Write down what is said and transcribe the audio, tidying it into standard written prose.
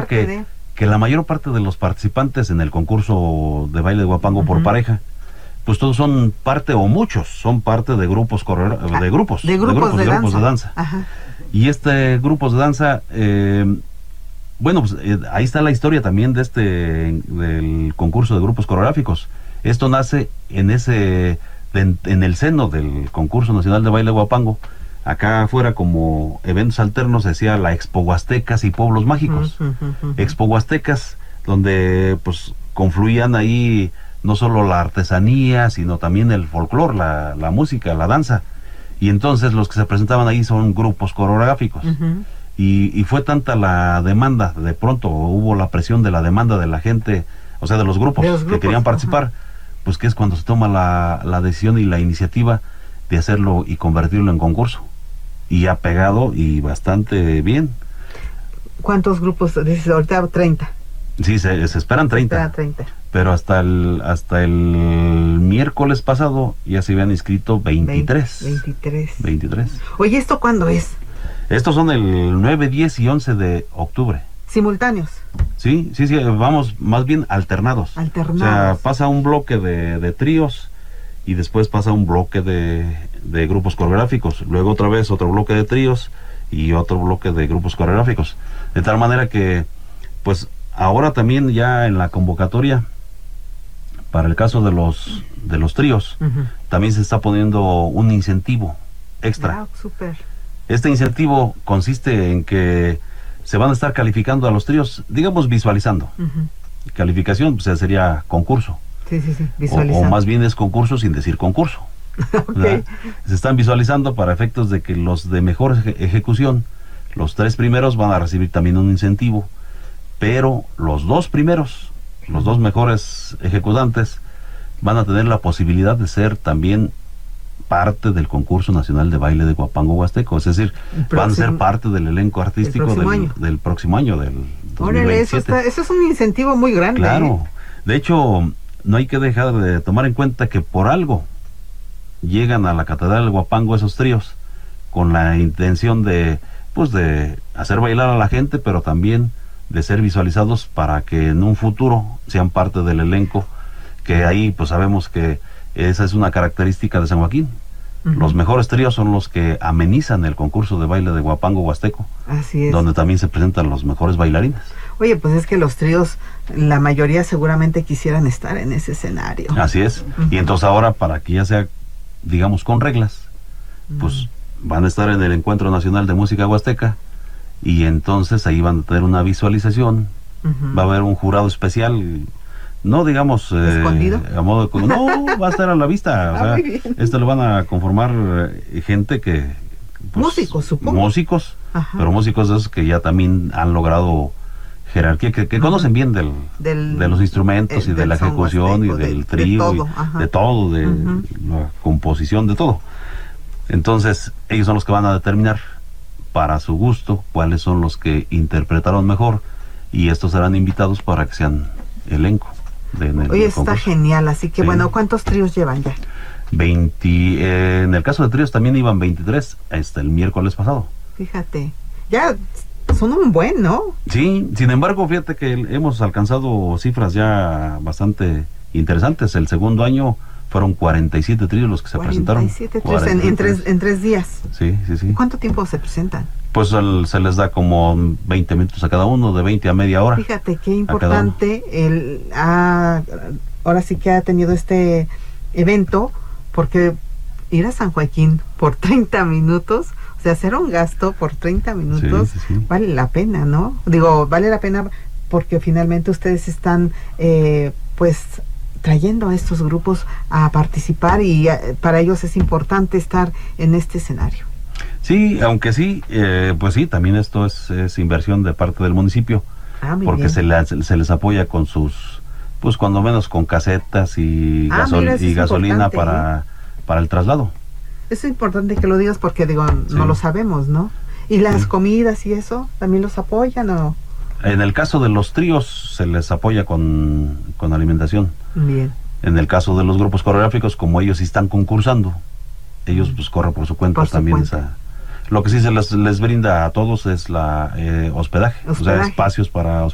cuenta que la mayor parte de los participantes en el concurso de baile de Huapango por pareja, pues todos son parte, o muchos, son parte de grupos de grupos de danza. Ajá. Y grupos de danza, bueno, pues ahí está la historia también del concurso de grupos coreográficos. Esto nace en el seno del concurso nacional de baile de Huapango. Acá afuera, como eventos alternos, se decía la Expo Huastecas y Pueblos Mágicos. Expo Huastecas, donde pues confluían ahí no solo la artesanía, sino también el folclore, la música, la danza. Y entonces los que se presentaban ahí son grupos coreográficos. Y fue tanta la demanda, de pronto hubo la presión de la demanda de la gente, o sea, de los grupos que querían participar, pues que es cuando se toma la decisión y la iniciativa de hacerlo y convertirlo en concurso. Y ha pegado y bastante bien. ¿Cuántos grupos? Dices ahorita 30. Sí, se esperan 30. Pero hasta el miércoles pasado ya se habían inscrito 23. 23. Oye, ¿esto cuándo es? Estos son el 9, 10 y 11 de octubre. ¿Simultáneos? Sí, vamos más bien alternados. O sea, pasa un bloque de tríos y después pasa un bloque de grupos coreográficos. Luego otra vez otro bloque de tríos y otro bloque de grupos coreográficos. De tal manera que, pues, ahora también ya en la convocatoria, para el caso de los tríos, también se está poniendo un incentivo extra. Wow, súper. Este incentivo consiste en que se van a estar calificando a los tríos, digamos visualizando. Calificación pues, sería concurso. Sí, visualizando. O más bien es concurso sin decir concurso. Okay. Se están visualizando para efectos de que los de mejor ejecución, los 3 primeros van a recibir también un incentivo, pero los 2 primeros, los 2 mejores ejecutantes, van a tener la posibilidad de ser también parte del concurso nacional de baile de Huapango Huasteco, es decir, van a ser parte del elenco artístico del próximo año, del 2027. Órale, eso es un incentivo muy grande. Claro, de hecho, no hay que dejar de tomar en cuenta que por algo llegan a la Catedral de Huapango esos tríos, con la intención de hacer bailar a la gente, pero también de ser visualizados para que en un futuro sean parte del elenco, que ahí pues sabemos que esa es una característica de San Joaquín. Los mejores tríos son los que amenizan el concurso de baile de Huapango Huasteco. Así es. Donde también se presentan los mejores bailarines. Oye, pues es que los tríos, la mayoría seguramente quisieran estar en ese escenario. Así es. Y entonces ahora, para que ya sea, digamos, con reglas, pues van a estar en el Encuentro Nacional de Música Huasteca, y entonces ahí van a tener una visualización, va a haber un jurado especial, no digamos ¿escondido? A modo de, no, va a estar a la vista, o sea, esto lo van a conformar gente que pues, músicos, supongo. Músicos, pero músicos de esos que ya también han logrado jerarquía, que conocen bien de los instrumentos y de la ejecución y del trío, de todo, de la composición, de todo. Entonces ellos son los que van a determinar para su gusto cuáles son los que interpretaron mejor, y estos serán invitados para que sean elenco. Oye, está genial, así que bueno, ¿cuántos tríos llevan ya? 20, en el caso de tríos también iban 23 hasta el miércoles pasado. Fíjate, ya son un buen, ¿no? Sí, sin embargo, fíjate que hemos alcanzado cifras ya bastante interesantes. El segundo año fueron 47 tríos los que se presentaron. 47 tríos en 3 días. Sí. ¿Cuánto tiempo se presentan? Pues se les da como 20 minutos a cada uno, de 20 a media hora. Fíjate qué importante, ahora sí que ha tenido este evento, porque ir a San Joaquín por 30 minutos, o sea, hacer un gasto por 30 minutos, vale la pena, ¿no? Digo, vale la pena porque finalmente ustedes están, pues, trayendo a estos grupos a participar, y para ellos es importante estar en este escenario. Sí, aunque sí, pues sí, también esto es inversión de parte del municipio, porque se les apoya con sus, pues cuando menos con casetas y gasolina para el traslado. Es importante que lo digas porque digo, no lo sabemos, ¿no? ¿Y las comidas y eso también los apoyan o...? En el caso de los tríos se les apoya con alimentación. Bien. En el caso de los grupos coreográficos, como ellos sí están concursando, ellos pues corren por su cuenta también esa... Lo que sí se les brinda a todos es la hospedaje, o sea, espacios para